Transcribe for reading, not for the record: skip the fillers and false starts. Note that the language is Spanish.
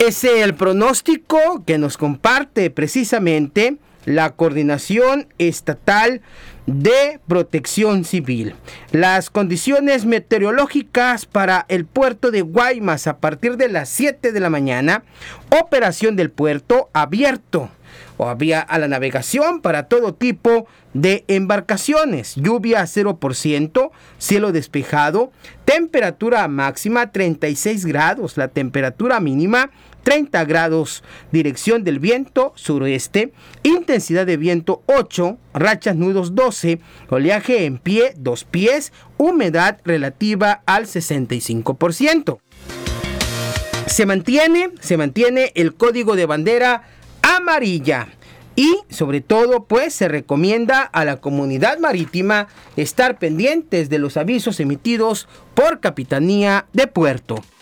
Es el pronóstico que nos comparte precisamente la Coordinación Estatal de Protección Civil. Las condiciones meteorológicas para el puerto de Guaymas a partir de las 7 de la mañana, operación del puerto abierto o vía a la navegación para todo tipo de embarcaciones, lluvia a 0%, cielo despejado, temperatura máxima 36 grados, la temperatura mínima 30 grados, dirección del viento suroeste, intensidad de viento 8, rachas nudos 12, oleaje en pie 2 pies, humedad relativa al 65%. Se mantiene el código de bandera amarilla. Y sobre todo, pues se recomienda a la comunidad marítima estar pendientes de los avisos emitidos por Capitanía de Puerto.